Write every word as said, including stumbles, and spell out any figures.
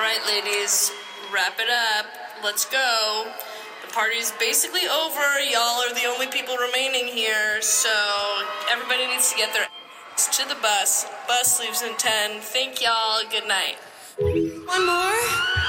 right, ladies, wrap it up. Let's go. The party's basically over. Y'all are the only people remaining here, so everybody needs to get their ass to the bus. Bus leaves in ten. Thank y'all. Good night. One more?